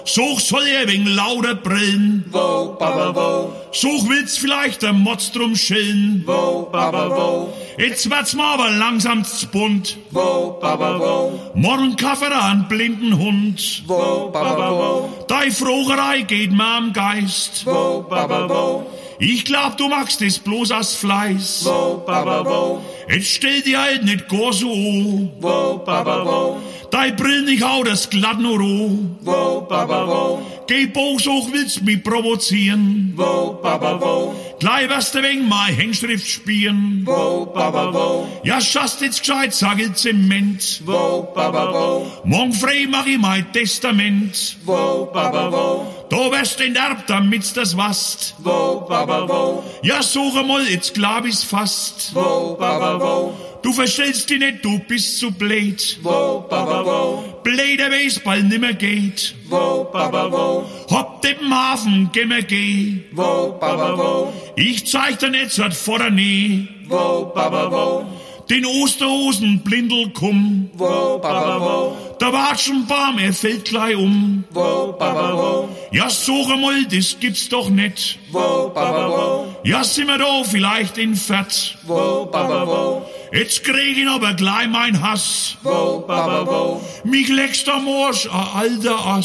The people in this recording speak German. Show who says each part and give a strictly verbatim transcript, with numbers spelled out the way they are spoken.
Speaker 1: Such soll ihr wegen lauter Brillen.
Speaker 2: Wo, Baba, wo?
Speaker 1: Such will's vielleicht der Motz drum schillen.
Speaker 2: Wo, Baba, wo?
Speaker 1: Jetzt wird's mal aber langsam zu bunt.
Speaker 2: Wo, Baba, wo?
Speaker 1: Morgen Kaffee an blinden Hund.
Speaker 2: Wo, Baba, wo?
Speaker 1: Dei Frogerei geht mir am Geist.
Speaker 2: Wo, Baba, wo?
Speaker 1: Ich glaub, du magst es bloß aus Fleiß.
Speaker 2: Wo, Baba, wo?
Speaker 1: Jetzt stell dir halt nicht gar so an.
Speaker 2: Wo, Baba, wo?
Speaker 1: Dei Brill nicht hau das glatt nur roh.
Speaker 2: Wo, Baba, wo?
Speaker 1: Geh Boos hoch, willst mich provozieren.
Speaker 2: Wo, Baba, wo?
Speaker 1: Gleich wirst du wegen mein Hängschrift spielen.
Speaker 2: Wo, Baba, wo?
Speaker 1: Ja, schaust jetzt gescheit, sag ich Zement.
Speaker 2: Wo, Baba, wo?
Speaker 1: Morgen frei mach ich mein Testament.
Speaker 2: Wo, Baba, wo?
Speaker 1: Da wirst du enterbt, damit's das wasst.
Speaker 2: Wo, Baba, wo?
Speaker 1: Ja, suche mal, jetzt glaub ich's fast.
Speaker 2: Wo, Baba, wo?
Speaker 1: Du verstellst dich nicht, du bist zu blöd.
Speaker 2: Wo, Baba, wo?
Speaker 1: Blöder weil's bald nimmer geht.
Speaker 2: Wo, Baba, wo?
Speaker 1: Hopp dem Hafen, geh mir geh.
Speaker 2: Wo, Baba, wo?
Speaker 1: Ich zeig dir nicht, so vor der Nähe.
Speaker 2: Wo, Baba, wo?
Speaker 1: Den Osterhosen blindel kumm.
Speaker 2: Wo, Baba, wo?
Speaker 1: Der Watschenbaum, er fällt gleich um.
Speaker 2: Wo, Baba, wo?
Speaker 1: Ja, suche mal, das gibt's doch nicht.
Speaker 2: Wo, Baba, wo?
Speaker 1: Ja, sind wir da vielleicht in Fett.
Speaker 2: Wo, Baba, wo?
Speaker 1: Jetzt krieg ich aber gleich mein Hass.
Speaker 2: Wo, Baba, wo?
Speaker 1: Mich leckst am Arsch, a alter Ass.